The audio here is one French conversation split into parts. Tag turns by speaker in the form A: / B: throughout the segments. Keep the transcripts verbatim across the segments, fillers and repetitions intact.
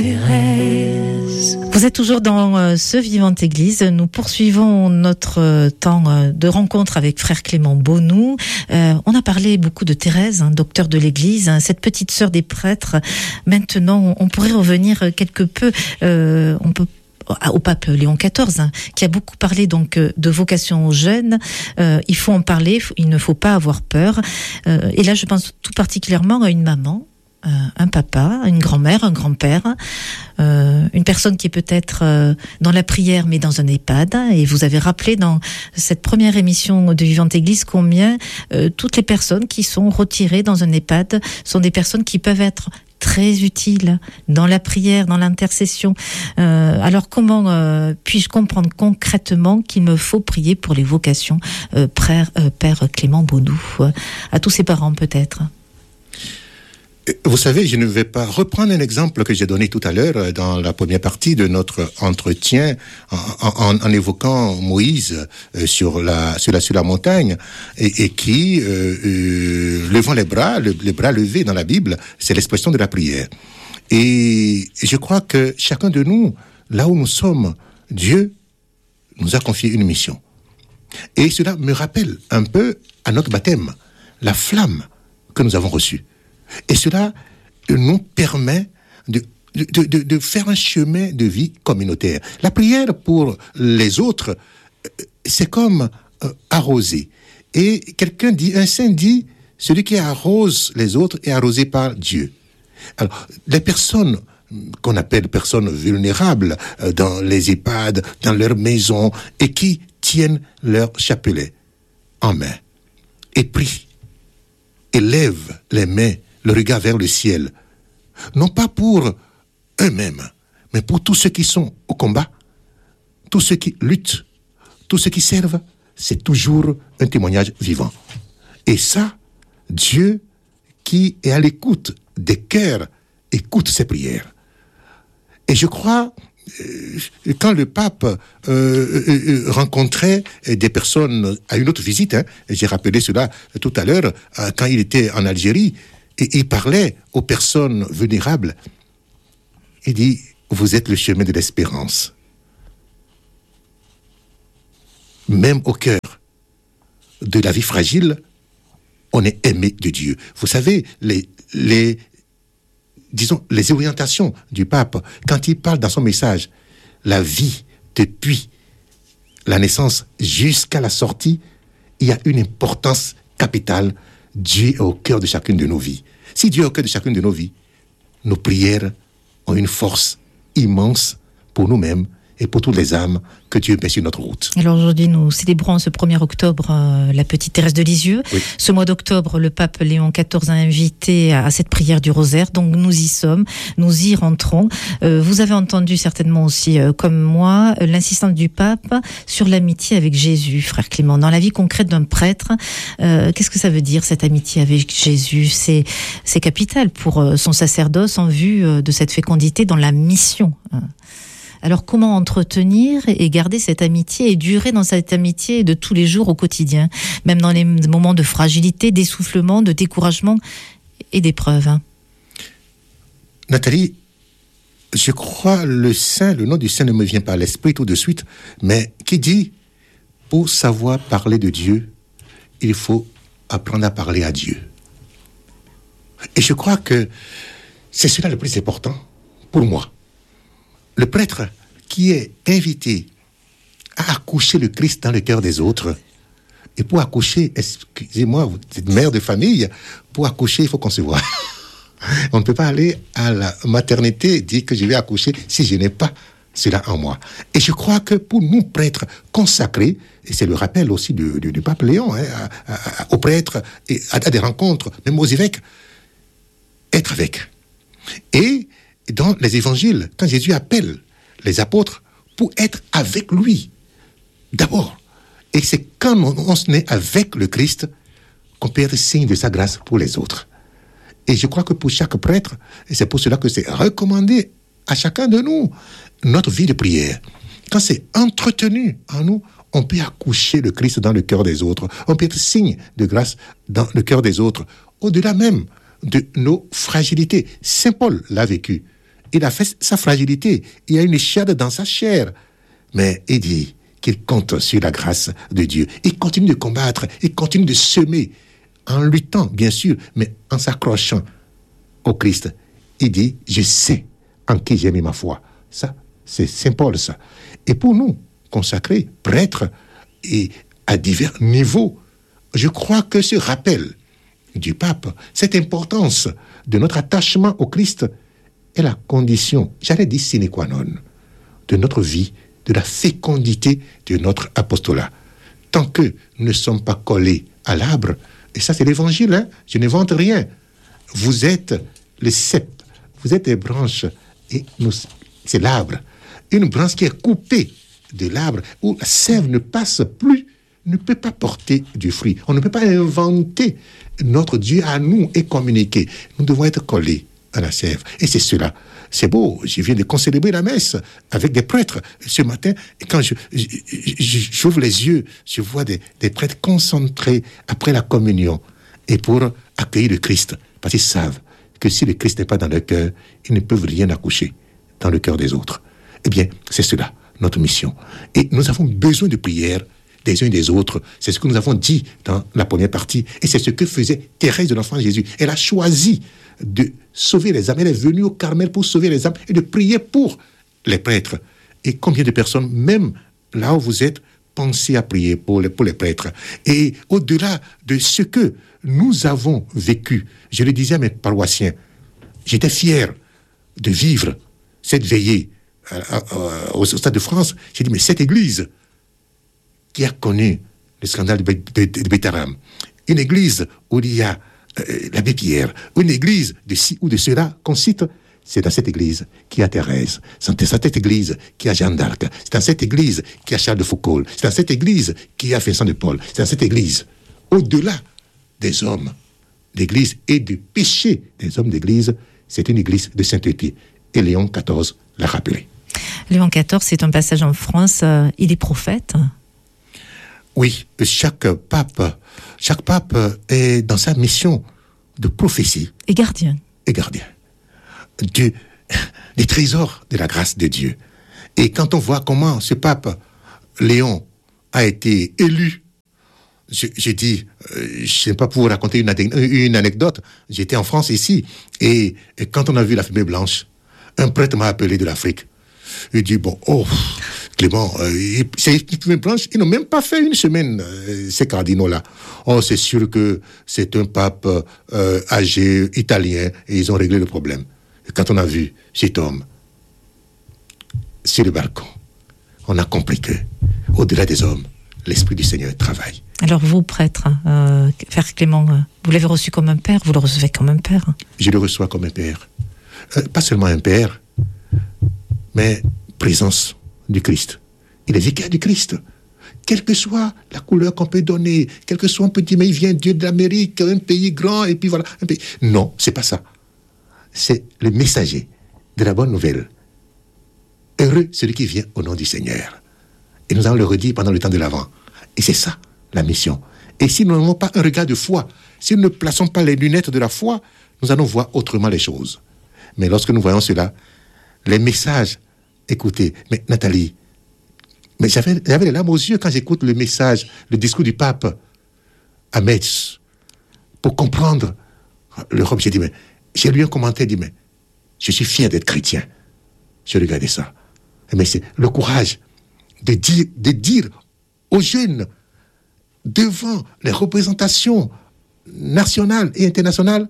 A: Vous êtes toujours dans euh, ce Vivante Église. Nous poursuivons notre euh, temps euh, de rencontre avec frère Clément Beaunou. Euh, on a parlé beaucoup de Thérèse, hein, docteur de l'Église, hein, cette petite sœur des prêtres. Maintenant, on, on pourrait revenir quelque peu. Euh, on peut au pape Léon quatorze, hein, qui a beaucoup parlé donc de vocation aux jeunes. Euh, il faut en parler, il ne faut pas avoir peur. Euh, et là, je pense tout particulièrement à une maman. Euh, un papa, une grand-mère, un grand-père, euh, une personne qui est peut-être euh, dans la prière mais dans un EHPAD. Et vous avez rappelé dans cette première émission de Vivante Église combien euh, toutes les personnes qui sont retirées dans un EHPAD sont des personnes qui peuvent être très utiles dans la prière, dans l'intercession. Euh, alors comment euh, puis-je comprendre concrètement qu'il me faut prier pour les vocations, euh, Père, euh, Père Clément Beaunou, euh, à tous ses parents peut-être?
B: Vous savez, je ne vais pas reprendre un exemple que j'ai donné tout à l'heure dans la première partie de notre entretien en, en, en évoquant Moïse euh, sur la sur la sur la montagne et, et qui euh, euh, levant les bras, le, les bras levés dans la Bible, c'est l'expression de la prière. Et je crois que chacun de nous, là où nous sommes, Dieu nous a confié une mission. Et cela me rappelle un peu à notre baptême, la flamme que nous avons reçue. Et cela nous permet de, de, de, de faire un chemin de vie communautaire. La prière pour les autres, c'est comme euh, arroser. Et quelqu'un dit, un saint dit, celui qui arrose les autres est arrosé par Dieu. Alors, les personnes qu'on appelle personnes vulnérables euh, dans les EHPAD, dans leurs maisons, et qui tiennent leur chapelet en main, et prient, et lèvent les mains, le regard vers le ciel, non pas pour eux-mêmes, mais pour tous ceux qui sont au combat, tous ceux qui luttent, tous ceux qui servent, c'est toujours un témoignage vivant. Et ça, Dieu, qui est à l'écoute des cœurs, écoute ces prières. Et je crois, euh, quand le pape euh, euh, rencontrait des personnes à une autre visite, hein, j'ai rappelé cela tout à l'heure, euh, quand il était en Algérie, et il parlait aux personnes vulnérables. Il dit, vous êtes le chemin de l'espérance. Même au cœur de la vie fragile, on est aimé de Dieu. Vous savez, les, les, disons, les orientations du pape, quand il parle dans son message, la vie depuis la naissance jusqu'à la sortie, il y a une importance capitale. Dieu est au cœur de chacune de nos vies. Si Dieu est au cœur de chacune de nos vies, nos prières ont une force immense pour nous-mêmes et pour toutes les âmes que Dieu met sur notre route.
A: Alors aujourd'hui, nous célébrons ce premier octobre euh, la petite Thérèse de Lisieux. Oui. Ce mois d'octobre, le pape Léon quatorze a invité à, à cette prière du rosaire. Donc nous y sommes, nous y rentrons. Euh, vous avez entendu certainement aussi, euh, comme moi, euh, l'insistance du pape sur l'amitié avec Jésus, frère Clément. Dans la vie concrète d'un prêtre, euh, qu'est-ce que ça veut dire cette amitié avec Jésus? C'est, c'est capital pour euh, son sacerdoce en vue euh, de cette fécondité dans la mission. Hein. Alors comment entretenir et garder cette amitié et durer dans cette amitié de tous les jours au quotidien, même dans les moments de fragilité, d'essoufflement, de découragement et d'épreuve, hein?
B: Nathalie, je crois le saint, le nom du saint ne me vient pas à l'esprit tout de suite, mais qui dit, pour savoir parler de Dieu, il faut apprendre à parler à Dieu. Et je crois que c'est cela le plus important pour moi. Le prêtre qui est invité à accoucher le Christ dans le cœur des autres. Et pour accoucher, excusez-moi, vous êtes mère de famille, pour accoucher, il faut concevoir. On ne peut pas aller à la maternité et dire que je vais accoucher si je n'ai pas cela en moi. Et je crois que pour nous, prêtres consacrés, et c'est le rappel aussi du, du, du pape Léon, hein, à, à, aux prêtres, et à, à des rencontres, même aux évêques, être avec. Et dans les évangiles, quand Jésus appelle les apôtres pour être avec lui, d'abord. Et c'est quand on, on se met avec le Christ qu'on peut être signe de sa grâce pour les autres. Et je crois que pour chaque prêtre, et c'est pour cela que c'est recommandé à chacun de nous, notre vie de prière. Quand c'est entretenu en nous, on peut accoucher le Christ dans le cœur des autres. On peut être signe de grâce dans le cœur des autres, au-delà même de nos fragilités. Saint Paul l'a vécu. il a fait sa fragilité. Il y a une échelle dans sa chair. Mais il dit qu'il compte sur la grâce de Dieu. Il continue de combattre, il continue de semer, en luttant, bien sûr, mais en s'accrochant au Christ. Il dit, je sais en qui j'ai mis ma foi. Ça, c'est Saint Paul, ça. Et pour nous, consacrés, prêtres, et à divers niveaux, je crois que ce rappel du pape, cette importance de notre attachement au Christ est la condition, j'allais dire sine qua non, de notre vie, de la fécondité de notre apostolat. Tant que nous ne sommes pas collés à l'arbre, et ça c'est l'évangile, hein, je n'invente rien, vous êtes les cèpes, vous êtes les branches, et nous, c'est l'arbre. Une branche qui est coupée de l'arbre, où la sève ne passe plus, ne peut pas porter du fruit. On ne peut pas inventer notre Dieu à nous et communiquer. Nous devons être collés à la sève. Et c'est cela. C'est beau. Je viens de concélébrer la messe avec des prêtres ce matin. Et quand je, je, je, j'ouvre les yeux, je vois des, des prêtres concentrés après la communion et pour accueillir le Christ. Parce qu'ils savent que si le Christ n'est pas dans leur cœur, ils ne peuvent rien accoucher dans le cœur des autres. Eh bien, c'est cela, notre mission. Et nous avons besoin de prière des uns et des autres. C'est ce que nous avons dit dans la première partie. Et c'est ce que faisait Thérèse de l'Enfant Jésus. Elle a choisi de sauver les âmes. Elle est venue au Carmel pour sauver les âmes et de prier pour les prêtres. Et combien de personnes, même là où vous êtes, pensez à prier pour les, pour les prêtres. Et au-delà de ce que nous avons vécu, je le disais à mes paroissiens, j'étais fier de vivre cette veillée au Stade de France. J'ai dit, mais cette église qui a connu le scandale de, de, de, de Bétharam, une église où il y a euh, l'abbé Pierre, une église de ci ou de cela qu'on cite, c'est dans cette église qu'il y a Thérèse, c'est dans cette église qu'il y a Jeanne d'Arc, c'est dans cette église qu'il y a Charles de Foucault, c'est dans cette église qu'il y a Vincent de Paul, c'est dans cette église, au-delà des hommes d'église et du péché des hommes d'église, c'est une église de sainteté. Et Léon quatorze l'a rappelé.
A: Léon quatorze, c'est un passage en France, euh, il est prophète.
B: Oui, chaque pape, chaque pape est dans sa mission de prophétie.
A: Et gardien.
B: Et gardien. Du, des trésors de la grâce de Dieu. Et quand on voit comment ce pape, Léon, a été élu, je, j'ai dit, euh, je ne sais pas pour vous raconter une, une anecdote, j'étais en France ici, et, et quand on a vu la fumée blanche, un prêtre m'a appelé de l'Afrique. Il dit, bon, oh, Clément, euh, c'est une fumée blanche, ils n'ont même pas fait une semaine, euh, ces cardinaux-là. Oh, c'est sûr que c'est un pape euh, âgé, italien, et ils ont réglé le problème. Et quand on a vu cet homme sur le balcon, on a compris que, au-delà des hommes, l'Esprit du Seigneur travaille.
A: Alors vous, prêtre, euh, Frère Clément, vous l'avez reçu comme un père, vous le recevez comme un père?
B: Je le reçois comme un père. Euh, pas seulement un père, mais présence du Christ. Il est vicaire du Christ. Quelle que soit la couleur qu'on peut donner, quel que soit, on peut dire, mais il vient Dieu de l'Amérique, un pays grand, et puis voilà. Un pays... Non, c'est pas ça. C'est le messager de la bonne nouvelle. Heureux celui qui vient au nom du Seigneur. Et nous allons le redire pendant le temps de l'Avent. Et c'est ça, la mission. Et si nous n'avons pas un regard de foi, si nous ne plaçons pas les lunettes de la foi, nous allons voir autrement les choses. Mais lorsque nous voyons cela, les messages, écoutez, mais Nathalie, mais j'avais, j'avais les larmes aux yeux quand j'écoute le message, le discours du pape à Metz, pour comprendre l'Europe. J'ai dit, mais, j'ai lu un commentaire, dit, mais, je suis fier d'être chrétien. Je regardais ça. Mais c'est le courage de dire, de dire aux jeunes, devant les représentations nationales et internationales,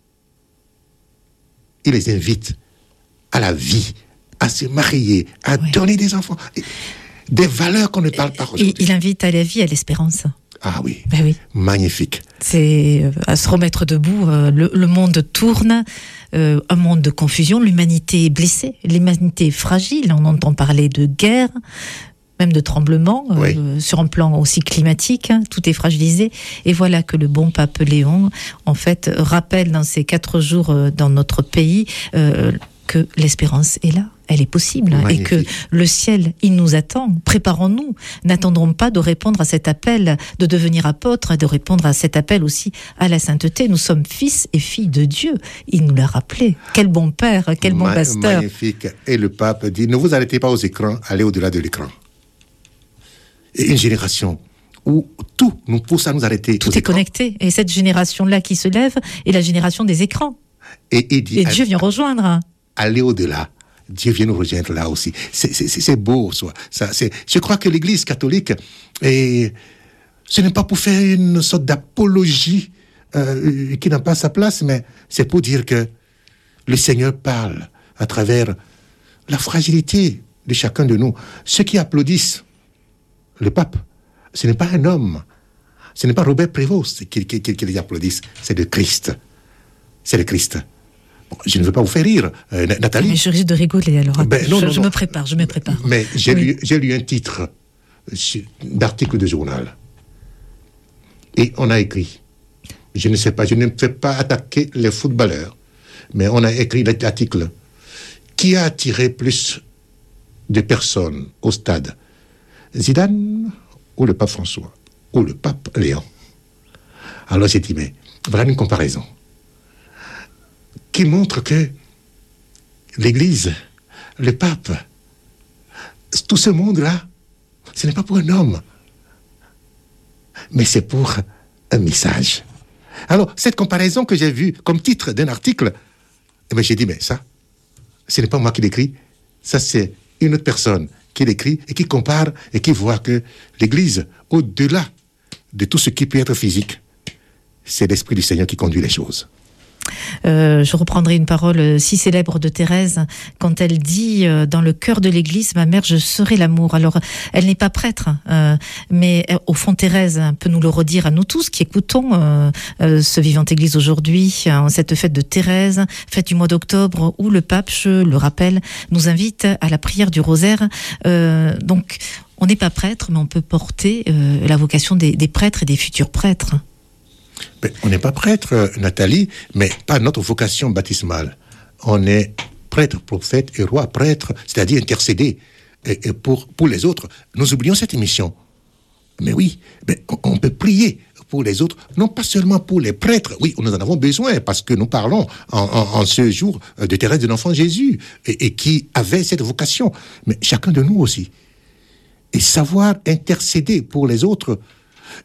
B: il les invite à la vie, à se marier, à oui. donner des enfants, des valeurs qu'on ne parle pas aujourd'hui.
A: Il invite à la vie, à l'espérance.
B: Ah oui,
A: ben oui.
B: Magnifique.
A: C'est euh, à se remettre debout. Euh, le, le monde tourne, euh, un monde de confusion. L'humanité est blessée, l'humanité est fragile. On entend parler de guerre, même de tremblements, oui. euh, sur un plan aussi climatique. Hein, tout est fragilisé. Et voilà que le bon pape Léon, en fait, rappelle dans ces quatre jours euh, dans notre pays euh, que l'espérance est là, elle est possible,
B: Magnifique.
A: Et que le ciel, il nous attend. Préparons-nous, n'attendrons pas de répondre à cet appel, de devenir apôtre, et de répondre à cet appel aussi à la sainteté. Nous sommes fils et filles de Dieu, il nous l'a rappelé. Quel bon père, quel bon
B: Ma-
A: pasteur.
B: Magnifique. Et le pape dit, ne vous arrêtez pas aux écrans, allez au-delà de l'écran. Et une génération où tout nous pousse à nous arrêter.
A: Tout
B: aux
A: est
B: écrans.
A: connecté, et cette génération-là qui se lève est la génération des écrans.
B: Et, et dit,
A: Et Dieu vient rejoindre.
B: aller au-delà. Dieu vient nous rejoindre là aussi. C'est, c'est, c'est beau, ça. ça c'est, je crois que l'Église catholique, et ce n'est pas pour faire une sorte d'apologie euh, qui n'a pas sa place, mais c'est pour dire que le Seigneur parle à travers la fragilité de chacun de nous. Ceux qui applaudissent le pape, ce n'est pas un homme, ce n'est pas Robert Prévost qui, qui, qui, qui les applaudissent, c'est le Christ. C'est le Christ. Bon, je ne veux pas vous faire rire, euh, Nathalie.
A: Mais je risque de rigoler alors.
B: Ben, non,
A: je
B: non,
A: je
B: non.
A: me prépare, je me prépare.
B: Mais j'ai,
A: Oui.
B: lu, j'ai lu un titre d'article de journal. Et on a écrit, je ne sais pas, je ne fais pas attaquer les footballeurs, mais on a écrit l'article. Qui a attiré plus de personnes au stade, Zidane ou le pape François ou le pape Léon? Alors j'ai dit, mais voilà une comparaison qui montre que l'Église, le pape, tout ce monde-là, ce n'est pas pour un homme, mais c'est pour un message. Alors, cette comparaison que j'ai vue comme titre d'un article, eh bien, j'ai dit, mais ça, ce n'est pas moi qui l'écris, ça c'est une autre personne qui l'écrit et qui compare et qui voit que l'Église, au-delà de tout ce qui peut être physique, c'est l'Esprit du Seigneur qui conduit les choses.
A: Euh, je reprendrai une parole si célèbre de Thérèse quand elle dit euh, dans le cœur de l'Église, ma mère, je serai l'amour. Alors, elle n'est pas prêtre, euh, mais euh, au fond, Thérèse peut nous le redire à nous tous qui écoutons euh, euh, ce Vivante Église aujourd'hui, en cette fête de Thérèse, fête du mois d'octobre, où le pape, je le rappelle, nous invite à la prière du rosaire. Euh, donc, on n'est pas prêtre, mais on peut porter euh, la vocation des, des prêtres et des futurs prêtres.
B: Mais on n'est pas prêtre, Nathalie, mais pas notre vocation baptismale. On est prêtre, prophète et roi, prêtre, c'est-à-dire intercéder et, et pour, pour les autres. Nous oublions cette mission. Mais oui, mais on, on peut prier pour les autres, non pas seulement pour les prêtres. Oui, nous en avons besoin parce que nous parlons en, en, en ce jour de Thérèse de l'Enfant Jésus et, et qui avait cette vocation. Mais chacun de nous aussi. Et savoir intercéder pour les autres,